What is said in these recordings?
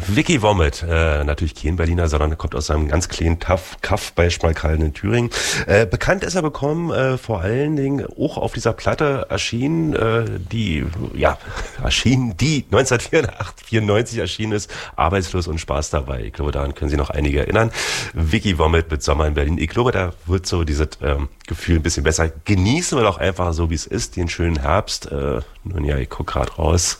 Vicky Vomit, natürlich kein Berliner, sondern kommt aus einem ganz kleinen Kaff bei Schmalkalden in Thüringen. Bekannt ist er bekommen, vor allen Dingen auch auf dieser Platte erschienen, die 1994 erschienen ist, Arbeitslos und Spaß dabei. Ich glaube, daran können sich noch einige erinnern. Vicky Vomit mit Sommer in Berlin. Ich glaube, da wird so dieses Gefühl ein bisschen besser. Genießen wir doch einfach so, wie es ist, den schönen Herbst. Nun ja, ich guck gerade raus.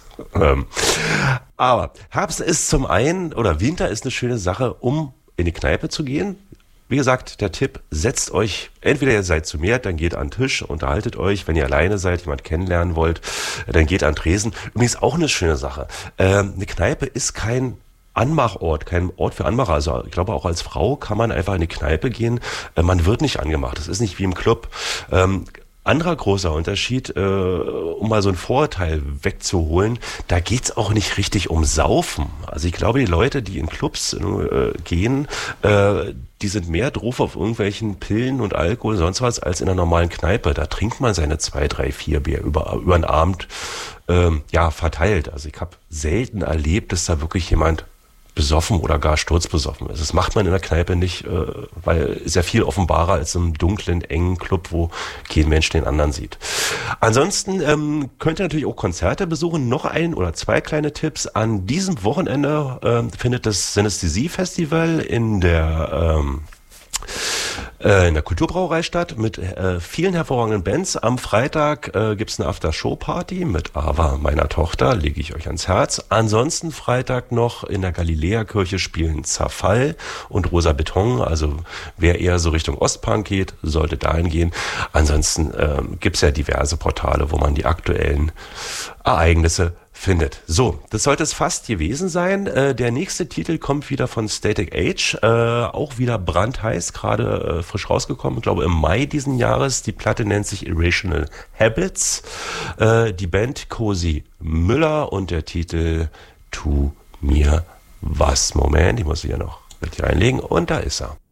Aber Herbst ist zum einen, oder Winter ist eine schöne Sache, um in die Kneipe zu gehen. Wie gesagt, der Tipp, setzt euch, entweder ihr seid zu mehr, dann geht an den Tisch, unterhaltet euch. Wenn ihr alleine seid, jemand kennenlernen wollt, dann geht an den Tresen. Übrigens auch eine schöne Sache. Eine Kneipe ist kein Anmachort, kein Ort für Anmacher. Also ich glaube, auch als Frau kann man einfach in die Kneipe gehen. Man wird nicht angemacht. Das ist nicht wie im Club. Anderer großer Unterschied, um mal so ein Vorurteil wegzuholen, da geht's auch nicht richtig um Saufen. Also ich glaube, die Leute, die in Clubs gehen, die sind mehr drauf auf irgendwelchen Pillen und Alkohol, sonst was, als in einer normalen Kneipe. Da trinkt man seine 2, 3, 4 Bier über den Abend verteilt. Also ich habe selten erlebt, dass da wirklich jemand besoffen oder gar sturzbesoffen ist. Das macht man in der Kneipe nicht, weil ist ja viel offenbarer als im dunklen, engen Club, wo kein Mensch den anderen sieht. Ansonsten könnt ihr natürlich auch Konzerte besuchen. Noch 1 oder 2 kleine Tipps. An diesem Wochenende findet das Synesthesie-Festival in der Kulturbrauerei statt mit vielen hervorragenden Bands. Am Freitag gibt's eine After-Show-Party mit Ava, meiner Tochter, lege ich euch ans Herz. Ansonsten Freitag noch in der Galiläa-Kirche spielen Zerfall und Rosa Beton. Also wer eher so Richtung Ostpunk geht, sollte dahin gehen. Ansonsten gibt's ja diverse Portale, wo man die aktuellen Ereignisse findet. So, das sollte es fast gewesen sein. Der nächste Titel kommt wieder von Static Age, auch wieder brandheiß, gerade frisch rausgekommen, ich glaube im Mai diesen Jahres. Die Platte nennt sich Irrational Habits, die Band Cosi Müller und der Titel Tu mir was. Moment, ich muss hier noch richtig einlegen und da ist er.